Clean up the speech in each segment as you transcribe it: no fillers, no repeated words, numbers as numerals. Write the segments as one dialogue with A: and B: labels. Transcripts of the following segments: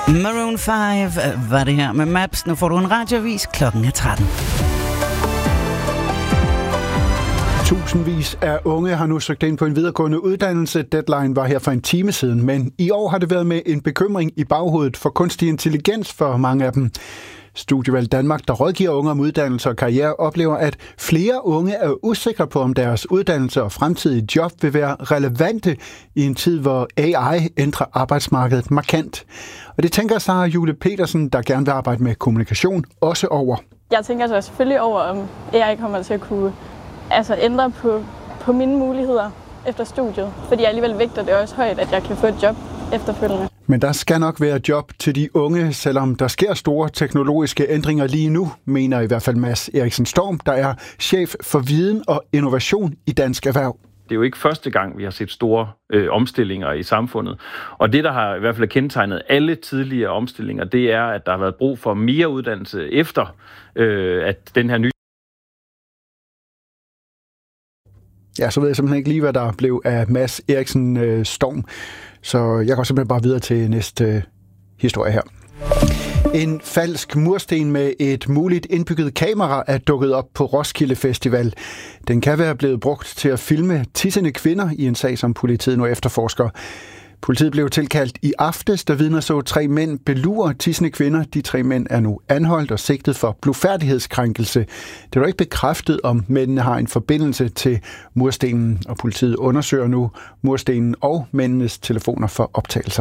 A: Maroon 5 var det her med Maps. Nu får du en radioavis. Klokken er 13.
B: Tusindvis af unge har nu søgt ind på en videregående uddannelse. Deadline var her for en time siden, men i år har det været med en bekymring i baghovedet for kunstig intelligens for mange af dem. Studievalg Danmark, der rådgiver unge om uddannelse og karriere, oplever, at flere unge er usikre på, om deres uddannelse og fremtidige job vil være relevante i en tid, hvor AI ændrer arbejdsmarkedet markant. Og det tænker Sara Jule Petersen, der gerne vil arbejde med kommunikation, også over.
C: Jeg tænker så selvfølgelig over, om AI kommer til at kunne ændre på mine muligheder efter studiet. Fordi jeg alligevel vægter det også højt, at jeg kan få et job efterfølgende.
B: Men der skal nok være job til de unge, selvom der sker store teknologiske ændringer lige nu, mener i hvert fald Mads Eriksen Storm, der er chef for viden og innovation i Dansk Erhverv.
D: Det er jo ikke første gang, vi har set store omstillinger i samfundet. Og det, der har i hvert fald kendetegnet alle tidligere omstillinger, det er, at der har været brug for mere uddannelse efter, at den her nye...
B: Ja, så ved jeg simpelthen ikke lige, hvad der blev af Mads Eriksen Storm. Så jeg går simpelthen bare videre til næste historie her. En falsk mursten med et muligt indbygget kamera er dukket op på Roskilde Festival. Den kan være blevet brugt til at filme tissende kvinder i en sag, som politiet nu efterforsker. Politiet blev tilkaldt i aftes, da vidner så 3 mænd belure tissende kvinder. De 3 mænd er nu anholdt og sigtet for blufærdighedskrænkelse. Det er dog ikke bekræftet, om mændene har en forbindelse til murstenen, og politiet undersøger nu murstenen og mændenes telefoner for optagelser.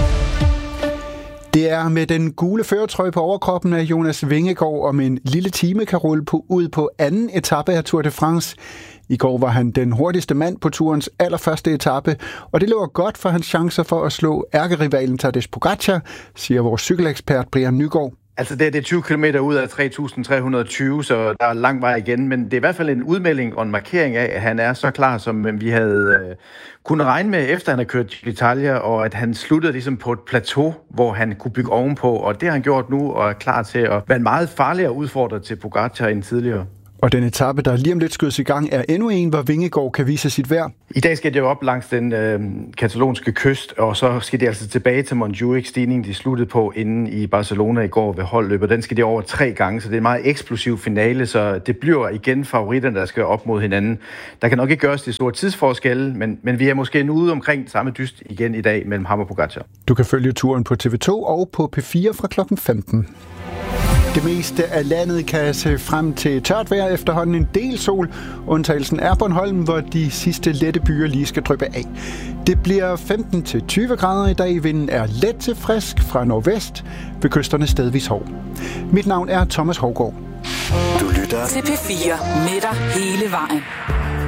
B: Det er med den gule førertrøje på overkroppen af Jonas Vingegaard om en lille time kan rulle ud på anden etape af Tour de France. I går var han den hurtigste mand på turens allerførste etape, og det lover godt for hans chancer for at slå ærkerivalen Tadej Pogačar, siger vores cykelekspert Brian Nygaard.
E: Altså det er 20 km ud af 3.320, så der er lang vej igen, men det er i hvert fald en udmelding og en markering af, at han er så klar, som vi havde kunnet regne med, efter han har kørt Giro d'Italia, og at han sluttede ligesom på et plateau, hvor han kunne bygge ovenpå, og det har han gjort nu, og er klar til at være en meget farligere udfordrer til Pogačar end tidligere.
B: Og den etape, der lige om lidt skydes i gang, er endnu en, hvor Vingegaard kan vise sit værd.
E: I dag skal det jo op langs den katalonske kyst, og så skal de altså tilbage til Montjuic, stigningen de sluttede på inde i Barcelona i går ved holdløbet. Den skal de over 3 gange, så det er en meget eksplosiv finale, så det bliver igen favoritterne, der skal op mod hinanden. Der kan nok ikke gøres de store tidsforskelle, men vi er måske nu ude omkring samme dyst igen i dag mellem ham og Pogačar.
B: Du kan følge turen på TV2 og på P4 fra klokken 15. Det meste af landet kan se frem til tørt vejr, efterhånden en del sol. Undtagelsen er Bornholm, hvor de sidste lette byer lige skal dryppe af. Det bliver 15-20 grader i dag. Vinden er let til frisk fra nordvest, ved kysterne stedvis hård. Mit navn er Thomas Hovgaard.
F: Du lytter til P4 med dig hele vejen.